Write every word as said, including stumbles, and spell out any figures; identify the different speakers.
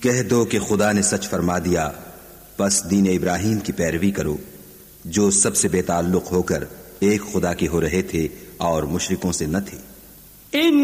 Speaker 1: कह दो कि खुदा ने सच फरमा दिया, बस दीन इब्राहिम की पैरवी करो, जो सबसे बेताल्लुक होकर एक खुदा के हो रहे थे और मुशरिकों से न थे।